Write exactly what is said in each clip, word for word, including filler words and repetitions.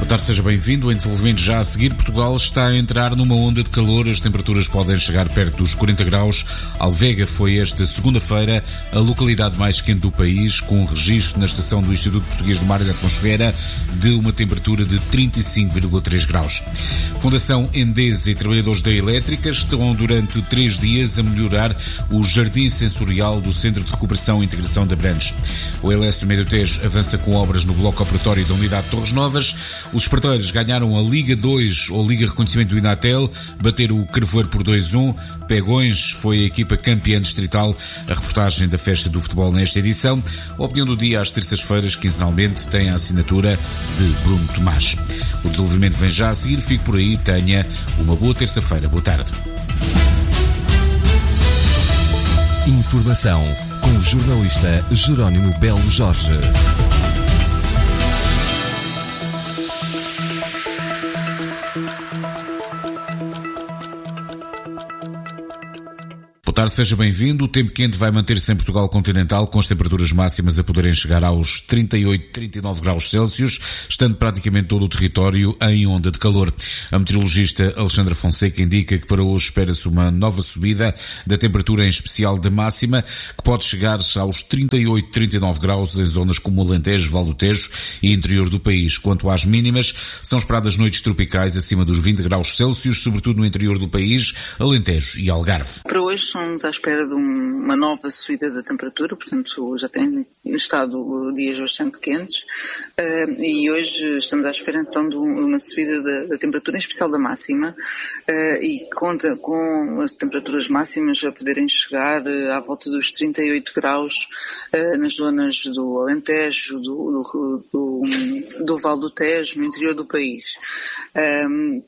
Boa tarde, seja bem-vindo. Em desenvolvimento já a seguir, Portugal está a entrar numa onda de calor. As temperaturas podem chegar perto dos quarenta graus. Alvega foi esta segunda-feira a localidade mais quente do país, com um registro na estação do Instituto Português do Mar e da Atmosfera de uma temperatura de trinta e cinco vírgula três graus. Fundação Endesa e trabalhadores da Elétrica estão durante três dias a melhorar o jardim sensorial do Centro de Recuperação e Integração de Abrantes. O Elésio Médio Tejo avança com obras no bloco operatório da unidade de Torres Novas. Os esparteiros ganharam a Liga dois, ou Liga Reconhecimento do Inatel, bateram o Carvoeiro por dois a um. Pegões foi a equipa campeã distrital. A reportagem da festa do futebol nesta edição. A opinião do dia às terças-feiras, quinzenalmente, tem a assinatura de Bruno Tomás. O desenvolvimento vem já a seguir. Fique por aí. Tenha uma boa terça-feira. Boa tarde. Informação com o jornalista Jerónimo Belo Jorge. Boa tarde, seja bem-vindo. O tempo quente vai manter-se em Portugal continental, com as temperaturas máximas a poderem chegar aos trinta e oito, trinta e nove graus Celsius, estando praticamente todo o território em onda de calor. A meteorologista Alexandra Fonseca indica que para hoje espera-se uma nova subida da temperatura, em especial da máxima, que pode chegar aos trinta e oito, trinta e nove graus em zonas como Alentejo, Val do Tejo e interior do país. Quanto às mínimas, são esperadas noites tropicais acima dos vinte graus Celsius, sobretudo no interior do país, Alentejo e Algarve. Para hoje são Estamos à espera de um, uma nova subida da temperatura, portanto já tem estado dias bastante quentes uh, e hoje estamos à espera então de uma subida da, da temperatura, em especial da máxima, uh, e conta com as temperaturas máximas a poderem chegar uh, à volta dos trinta e oito graus uh, nas zonas do Alentejo, do, do, do, do Val do Tejo, no interior do país. Um,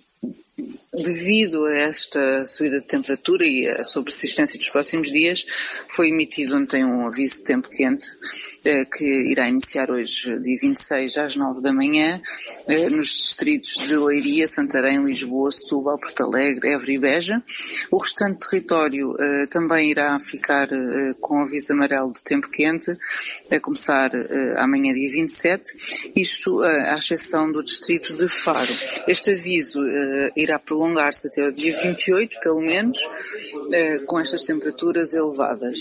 Devido a esta subida de temperatura e a sua persistência dos próximos dias, foi emitido ontem um aviso de tempo quente eh, que irá iniciar hoje, dia vinte e seis, às nove da manhã, eh, nos distritos de Leiria, Santarém, Lisboa, Setúbal, Porto Alegre, Évora e Beja. O restante território eh, também irá ficar eh, com aviso amarelo de tempo quente, a começar eh, amanhã, dia vinte e sete, isto eh, à exceção do distrito de Faro. Este aviso eh, irá prolongar-se até o dia vinte e oito, pelo menos, eh, com estas temperaturas elevadas.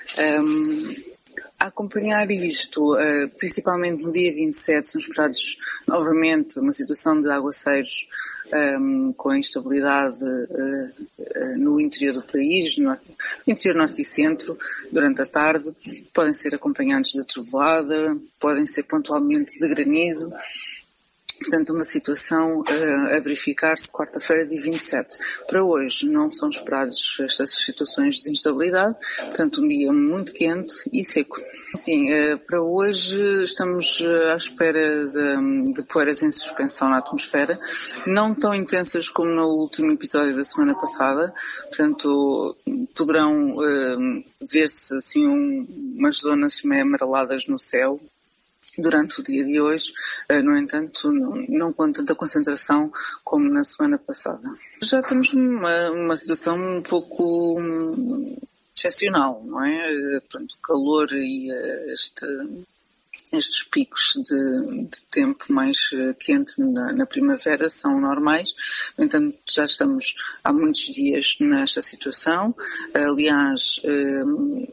Um, a acompanhar isto, uh, principalmente no dia vinte e sete, são esperados novamente uma situação de aguaceiros um, com instabilidade uh, uh, no interior do país, no interior norte e centro, durante a tarde. Podem ser acompanhados de trovoada, podem ser pontualmente de granizo. Portanto, uma situação uh, a verificar-se quarta-feira, dia vinte e sete. Para hoje não são esperados estas situações de instabilidade, portanto um dia muito quente e seco. Sim, uh, para hoje estamos uh, à espera de, de poeiras em suspensão na atmosfera, não tão intensas como no último episódio da semana passada, portanto poderão uh, ver-se assim um, umas zonas meio amareladas no céu durante o dia de hoje, no entanto, não, não com tanta concentração como na semana passada. Já temos uma, uma situação um pouco hum, excepcional, não é? Pronto, o calor e este, estes picos de, de tempo mais quente na, na primavera são normais, no entanto, já estamos há muitos dias nesta situação. Aliás, hum,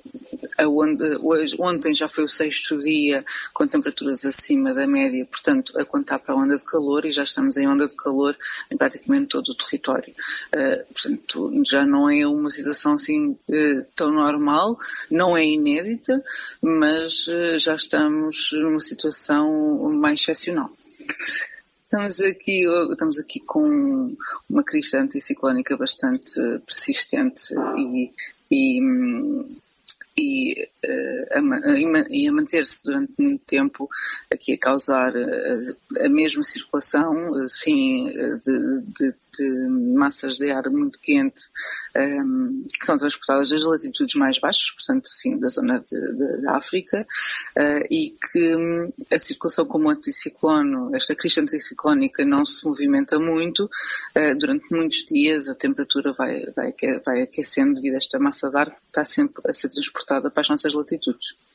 Hoje, ontem já foi o sexto dia com temperaturas acima da média, portanto a contar para a onda de calor, e já estamos em onda de calor em praticamente todo o território. Uh, portanto, já não é uma situação assim uh, tão normal, não é inédita, mas uh, já estamos numa situação mais excepcional. Estamos aqui, estamos aqui com uma crista anticiclónica bastante persistente e, e e, uh, a, e a manter-se durante muito tempo aqui a causar uh, a mesma circulação, assim, de, de, de massas de ar muito quente um, que são transportadas das latitudes mais baixas, portanto, sim, da zona de, de, da África, uh, e que um, a circulação como anticiclono, esta crista anticiclónica não se movimenta muito, uh, durante muitos dias a temperatura vai, vai, vai aquecendo devido a esta massa de ar que está sempre a ser transportada para as nossas latitudes.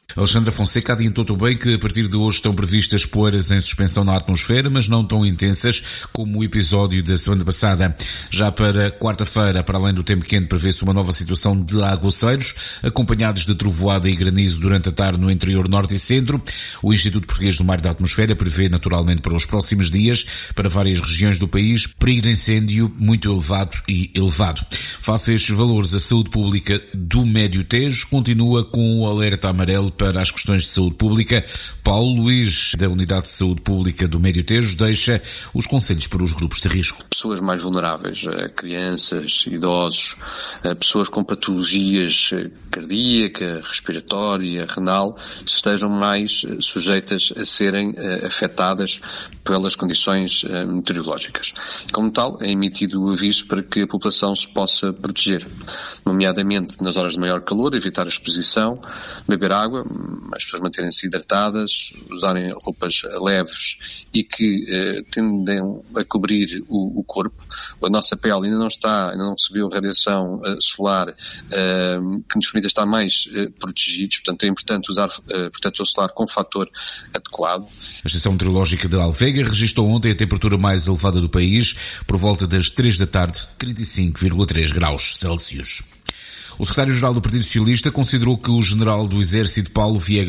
Alexandra Fonseca adiantou também que a partir de hoje estão previstas poeiras em suspensão na atmosfera, mas não tão intensas como o episódio da semana passada. Já para quarta-feira, para além do tempo quente, prevê-se uma nova situação de aguaceiros, acompanhados de trovoada e granizo durante a tarde no interior norte e centro. O Instituto Português do Mar e da Atmosfera prevê naturalmente para os próximos dias, para várias regiões do país, perigo de incêndio muito elevado e elevado. Face a estes valores, a saúde pública do Médio Tejo continua com o alerta amarelo para as questões de saúde pública. Paulo Luís, da Unidade de Saúde Pública do Médio Tejo, deixa os conselhos para os grupos de risco. Pessoas mais vulneráveis, crianças, idosos, pessoas com patologias cardíaca, respiratória, renal, estejam mais sujeitas a serem afetadas pelas condições meteorológicas. Como tal, é emitido o aviso para que a população se possa proteger, nomeadamente nas horas de maior calor, evitar a exposição, beber água, as pessoas manterem-se hidratadas, usarem roupas leves e que eh, tendem a cobrir o, o corpo. A nossa pele ainda não está, ainda não recebeu radiação uh, solar uh, que nos permita estar mais uh, protegidos, portanto é importante usar uh, protetor solar com fator adequado. A Estação Meteorológica de Alvega registrou ontem a temperatura mais elevada do país, por volta das três da tarde, trinta e cinco vírgula três graus Celsius. O secretário-geral do Partido Socialista considerou que o general do Exército, Paulo Viegas